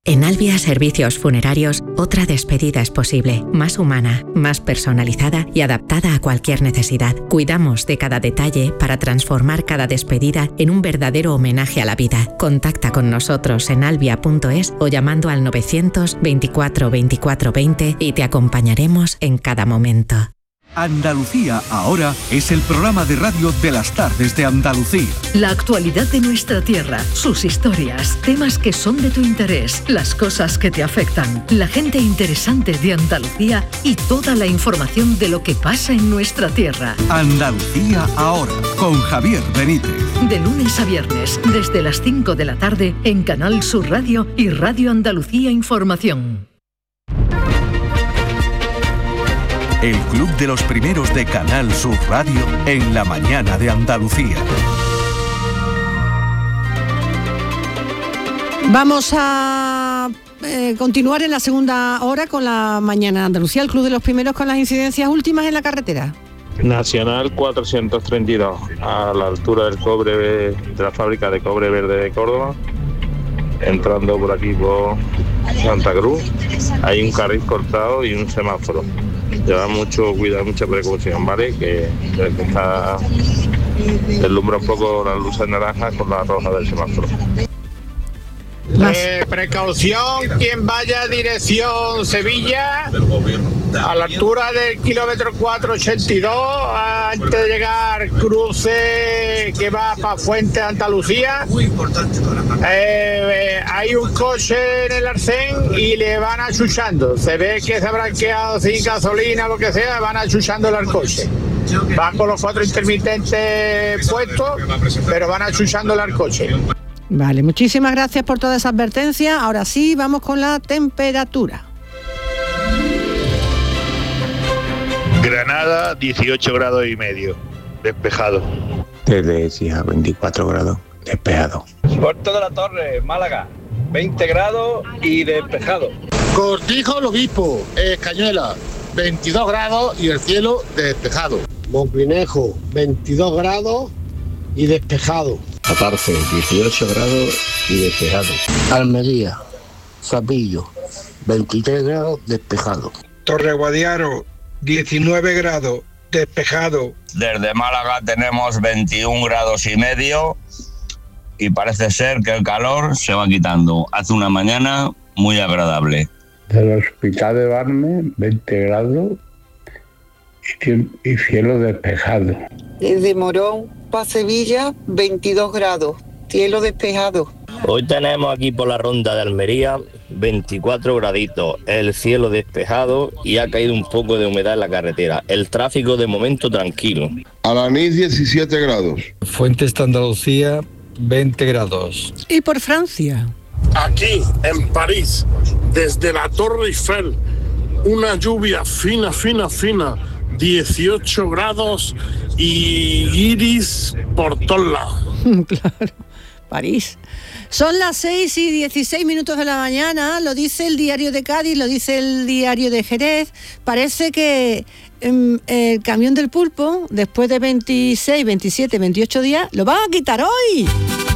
En Albia Servicios Funerarios, otra despedida es posible, más humana, más personalizada y adaptada a cualquier necesidad. Cuidamos de cada detalle para transformar cada despedida en un verdadero homenaje a la vida. Contacta con nosotros en albia.es o llamando al 900 24 24 20 y te acompañaremos en cada momento. Andalucía Ahora es el programa de radio de las tardes de Andalucía. La actualidad de nuestra tierra, sus historias, temas que son de tu interés, las cosas que te afectan, la gente interesante de Andalucía y toda la información de lo que pasa en nuestra tierra. Andalucía Ahora, con Javier Benítez. De lunes a viernes, desde las 5 de la tarde, en Canal Sur Radio y Radio Andalucía Información. El Club de los Primeros de Canal Sur Radio en la mañana de Andalucía. Vamos a continuar en la segunda hora con la mañana de Andalucía, el Club de los Primeros con las incidencias últimas en la carretera. Nacional 432, a la altura del cobre de la fábrica de cobre verde de Córdoba, entrando por aquí por Santa Cruz, hay un carril cortado y un semáforo. Lleva mucho cuidado, mucha precaución, ¿vale? Que está deslumbra un poco las luces naranjas con la roja del semáforo. Precaución, quien vaya dirección Sevilla, a la altura del kilómetro 482, antes de llegar cruce que va para Fuente de Andalucía, hay un coche en el arcén y le van achuchando. Se ve que se habrán quedado sin gasolina, lo que sea, van achuchándole al coche. Van con los 4 intermitentes puestos, pero van achuchándole al coche. Vale, muchísimas gracias por toda esa advertencia. Ahora sí, vamos con la temperatura. Granada, 18 grados y medio, despejado. Decía 24 grados, despejado. Puerto de la Torre, Málaga, 20 grados y despejado. Cortijo, el Obispo, Cañuela, 22 grados y el cielo despejado. Monclinejo, 22 grados y despejado. 14, 18 grados y despejado. Almería, Sapillo, 23 grados, despejado. Torre Guadiaro, 19 grados, despejado. Desde Málaga tenemos 21 grados y medio y parece ser que el calor se va quitando. Hace una mañana muy agradable. Del Hospital de Barne, 20 grados y cielo despejado. Desde Morón para Sevilla, 22 grados, cielo despejado. Hoy tenemos aquí por la ronda de Almería 24 graditos, el cielo despejado y ha caído un poco de humedad en la carretera. El tráfico de momento tranquilo. Alanís 17 grados. Fuentes de Andalucía 20 grados. ¿Y por Francia? Aquí en París, desde la Torre Eiffel, una lluvia fina, 18 grados y iris por todos lados. Claro, París. Son las 6:16 de la mañana, lo dice el diario de Cádiz, lo dice el diario de Jerez. Parece que el camión del pulpo, después de 26, 27, 28 días, lo van a quitar hoy.